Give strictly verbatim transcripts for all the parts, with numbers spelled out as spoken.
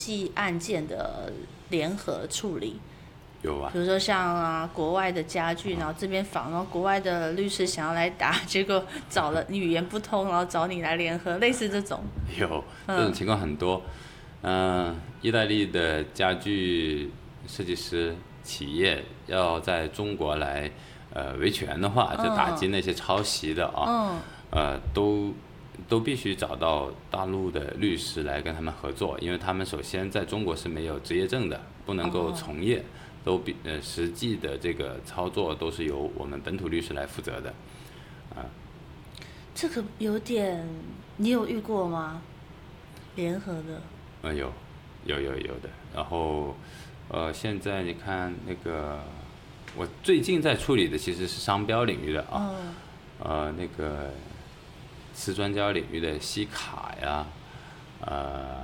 际案件的联合处理？ 有啊， 比如说像啊国外的家具，然后这边仿，然后国外的律师想要来打，结果找了语言不通，然后找你来联合，类似这种。 有这种情况很多。嗯、呃，意大利的家具设计师企业要在中国来呃维权的话，就打击那些抄袭的啊， 嗯， 呃都都必须找到大陆的律师来跟他们合作，因为他们首先在中国是没有职业证的，不能够从业。都比呃实际的这个操作都是由我们本土律师来负责的，啊。 这个有点，你有遇过吗？联合的？ 呃，有，有有有的。然后，呃，现在你看那个，我最近在处理的其实是商标领域的啊， 嗯、 呃，那个瓷砖胶领域的西卡呀，呃。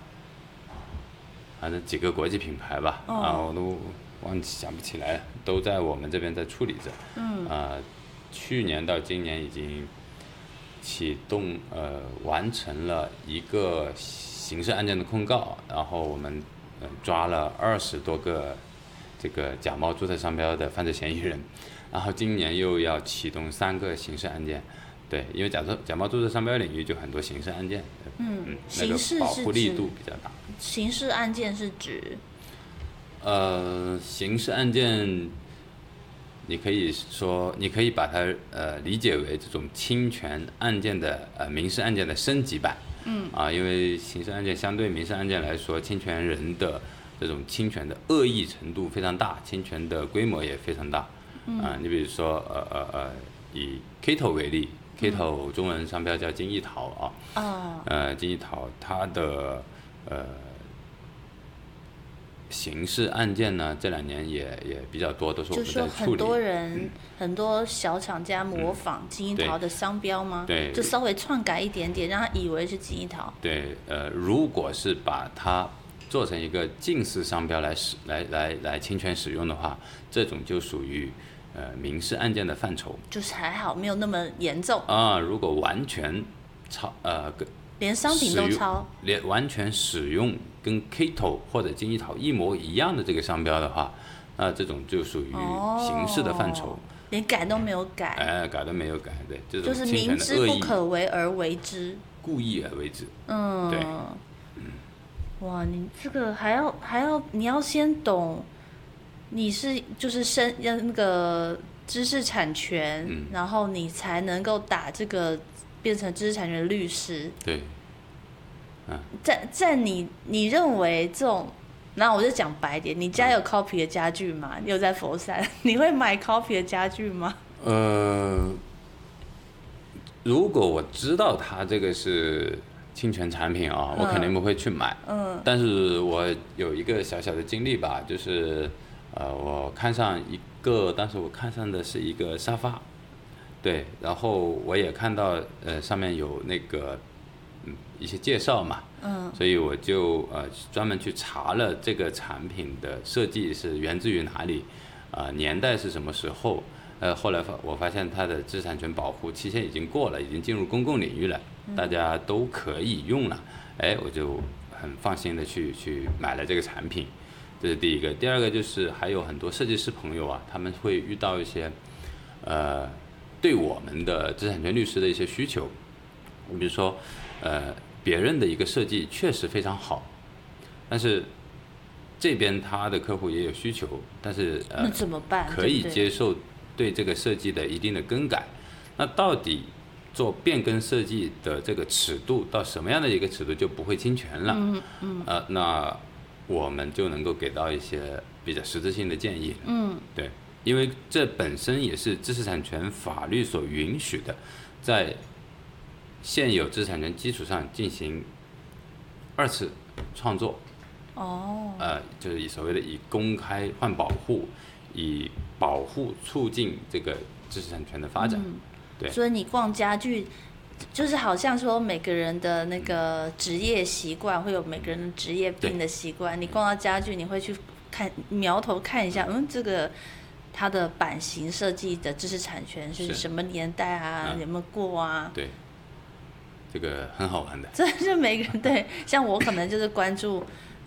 反正几个国际品牌吧， 哦、 啊，我都忘记想不起来了，都在我们这边在处理着。 嗯。 呃，去年到今年已经启动呃完成了一个刑事案件的控告，然后我们呃抓了二十多个这个假冒注册商标的犯罪嫌疑人，然后今年又要启动三个刑事案件。对，因为假设假冒注册商标领域就很多刑事案件， 嗯， 嗯， 刑事那个保护力是指度比较大。 刑事案件是指， 呃，刑事案件，你可以说，你可以把它呃理解为这种侵权案件的呃民事案件的升级版。 嗯。 啊，因为刑事案件相对民事案件来说，侵权人的这种侵权的恶意程度非常大，侵权的规模也非常大。 嗯。 啊，你比如说呃呃呃，以 Kito 为例。Kito 中文商标叫金艺陶啊， 哦， 呃，金艺陶它的呃刑事案件呢，这两年也也比较多，都是我就们在处理。 说很多人、嗯、很多小厂家模仿金艺陶的商标吗？ 对， 就稍微篡改一点点，让他以为是金艺陶。 对，呃，如果是把它做成一个近似商标来使来来来侵权使用的话，这种就属于。呃，民事案件的范畴， 就是还好，没有那么严重啊。如果完全抄，呃， 连商品都抄， 连完全使用跟 Kito 或者金艺陶一模一样的这个商标的话，那这种就属于刑事的范畴。哦， 连改都没有改， 哎，改都没有改，对，这种就是明知不可为而为之， 故意而为之。 嗯， 对， 嗯，哇，你这个还要还要，你要先懂。你是就是生要那个知识产权， 嗯， 然后你才能够打这个变成知识产权的律师。 对， 啊，在在你你认为这种，那我就讲白点，你家有 copy 的家具吗？你有在佛山，你会买 copy 的家具吗？ 呃，如果我知道它这个是侵权产品啊，我肯定不会去买。 嗯， 但是我有一个小小的经历吧，就是。呃，我看上一个，当时我看上的是一个沙发，对，然后我也看到呃上面有那个嗯一些介绍嘛， 嗯， 所以我就呃专门去查了这个产品的设计是源自于哪里，啊、呃、年代是什么时候，呃后来发我发现它的知识产权保护期限已经过了，已经进入公共领域了，大家都可以用了，哎，我就很放心的去去买了这个产品。这是第一个，第二个就是还有很多设计师朋友啊，他们会遇到一些，呃，对我们的知识产权律师的一些需求。你比如说，呃，别人的一个设计确实非常好，但是这边他的客户也有需求，但是呃， 那怎么办？ 可以接受对这个设计的一定的更改。那到底做变更设计的这个尺度到什么样的一个尺度就不会侵权了？ 嗯嗯。 呃，那。我们就能够给到一些比较实质性的建议。 嗯， 对，因为这本身也是知识产权法律所允许的，在现有知识产权基础上进行二次创作。 哦。 呃，就是以所谓的以公开换保护，以保护促进这个知识产权的发展。 嗯， 对。 所以你逛家具。就是好像说每个人的那个职业习惯会有每个人的职业病的习惯，你逛到家具你会去看苗头看一下，嗯，这个它的版型设计的知识产权是什么年代啊，有没有过啊？ 对，这个很好玩的。 这就每个人对，像我可能就是关注